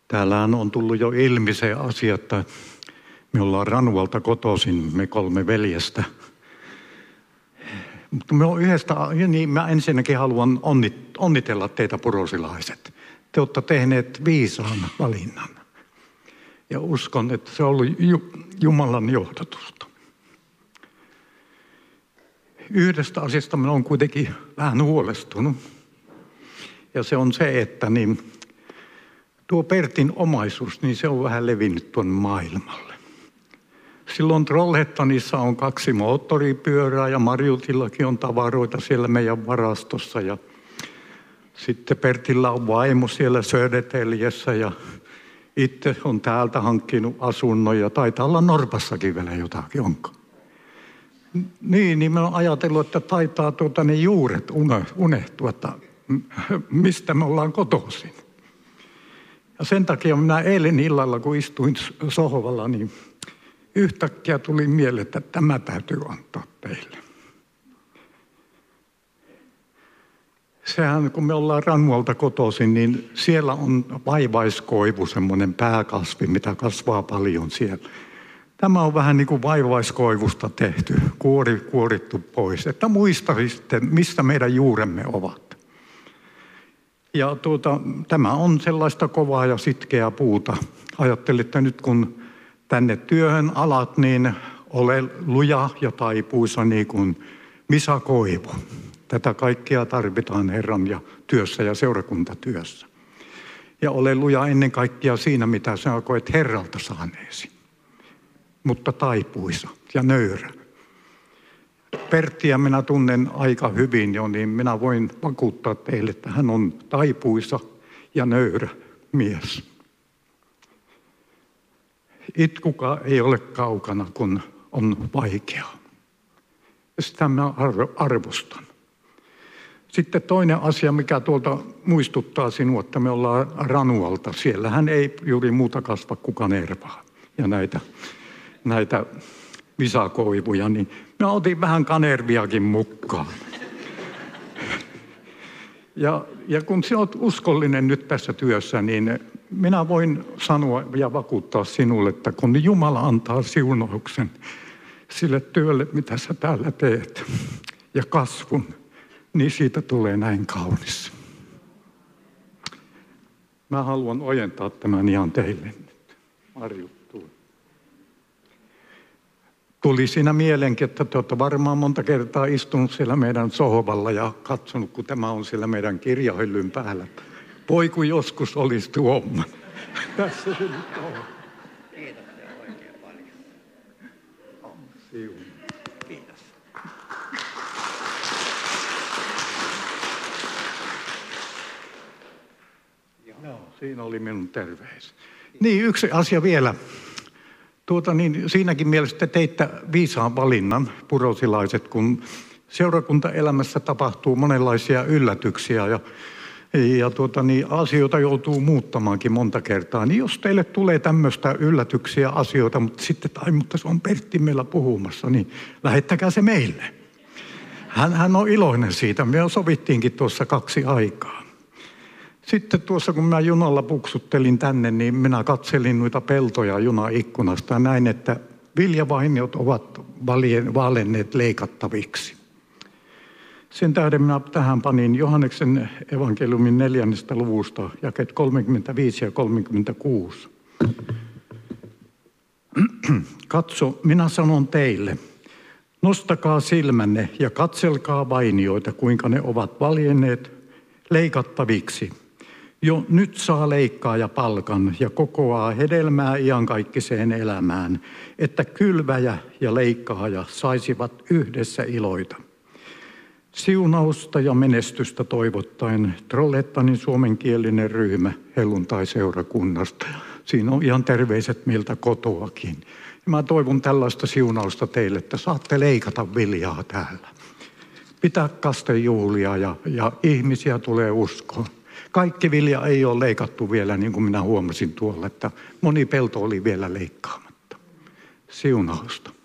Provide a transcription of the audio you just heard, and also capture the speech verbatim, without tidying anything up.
Täällähän on tullut jo ilmi se asia, että me ollaan Ranualta kotoisin, me kolme veljestä. Mutta me on yhdestä, niin mä ensinnäkin haluan onnitella teitä purosilaiset. Te olette tehneet viisaan valinnan. Ja uskon, että se on ollut Jumalan johdatusta. Yhdestä asiasta minä olen kuitenkin vähän huolestunut. Ja se on se, että niin, tuo Pertin omaisuus, niin se on vähän levinnyt tuonne maailmalle. Silloin Trollhättanissa on kaksi moottoripyörää ja Marjutillakin on tavaroita siellä meidän varastossa. Ja sitten Pertillä on vaimo siellä Södertäljessä ja itse on täältä hankkinut asunnon ja taitaa olla Norpassakin vielä jotakin, onko? Niin, niin mä oon ajatellut, että taitaa tuota ne juuret unohtua, että mistä me ollaan kotoisin. Ja sen takia minä eilen illalla, kun istuin sohvalla, niin yhtäkkiä tuli mieleen, että tämä täytyy antaa teille. Sehän, kun me ollaan Ranualta kotoisin, niin siellä on vaivaiskoivu, semmoinen pääkasvi, mitä kasvaa paljon siellä. Tämä on vähän niin kuin vaivaiskoivusta tehty, kuori, kuorittu pois, että muistaisitte, mistä meidän juuremme ovat. Ja tuota, tämä on sellaista kovaa ja sitkeää puuta. Ajattelin, että nyt kun tänne työhön alat, niin ole luja ja taipuisa niin kuin Misa Koivu. Tätä kaikkea tarvitaan Herran ja työssä ja seurakuntatyössä. Ja ole luja ennen kaikkea siinä, mitä sä koet Herralta saaneesi. Mutta taipuisa ja nöyrä. Perttiä minä tunnen aika hyvin jo, niin minä voin vakuuttaa teille, että hän on taipuisa ja nöyrä mies. Itkukaan ei ole kaukana, kun on vaikeaa. Sitä minä arvostan. Sitten toinen asia, mikä tuolta muistuttaa sinua, että me ollaan Ranualta. Siellähän ei juuri muuta kasva kuin kanervaa ja näitä, näitä visakoivuja. Niin mä otin vähän kanerviakin mukaan. Ja, ja kun sinä olet uskollinen nyt tässä työssä, niin minä voin sanoa ja vakuuttaa sinulle, että kun Jumala antaa siunauksen sille työlle, mitä sä täällä teet, ja kasvun, niin siitä tulee näin kaunis. Mä haluan ojentaa tämän ihan teille nyt. Marjuttuu. Tuli siinä mielenkin, että te olette varmaan monta kertaa istunut siellä meidän sohvalla ja katsonut, kun tämä on siellä meidän kirjahyllyn päällä. Voi kun joskus olisi tuomma. Tässä se nyt on. Kiitoksia oikein paljon. Siun. Kiitos. Joo, siinä oli minun terveys. Niin, yksi asia vielä. Tuota, niin, siinäkin mielessä te teitte viisaan valinnan, purosilaiset, kun seurakuntaelämässä tapahtuu monenlaisia yllätyksiä ja, ja tuota, niin, asioita joutuu muuttamaankin monta kertaa. Niin jos teille tulee tämmöistä yllätyksiä asioita, mutta sitten, tai mutta se on Pertti meillä puhumassa, niin lähettäkää se meille. Hän, hän on iloinen siitä. Me sovittiinkin tuossa kaksi aikaa. Sitten tuossa, kun mä junalla puksuttelin tänne, niin minä katselin noita peltoja junaikkunasta ja näin, että viljavainiot ovat valenneet leikattaviksi. Sen tähden minä tähän panin Johanneksen evankeliumin neljännestä luvusta, jakeet kolmekymmentäviisi ja kolmekymmentäkuusi. Katso, minä sanon teille, nostakaa silmänne ja katselkaa vainioita, kuinka ne ovat valjenneet leikattaviksi. Jo nyt saa leikkaa ja palkan ja kokoaa hedelmää iankaikkiseen elämään, että kylväjä ja leikkaaja saisivat yhdessä iloita. Siunausta ja menestystä toivottaen Trollhättanin suomenkielinen ryhmä helluntai-seurakunnasta. Siinä on ihan terveiset meiltä kotoakin. Ja mä toivon tällaista siunausta teille, että saatte leikata viljaa täällä. Pitää kastejuhlia ja, ja ihmisiä tulee uskoon. Kaikki vilja ei ole leikattu vielä, niin kuin minä huomasin tuolla, että moni pelto oli vielä leikkaamatta. Siunausta.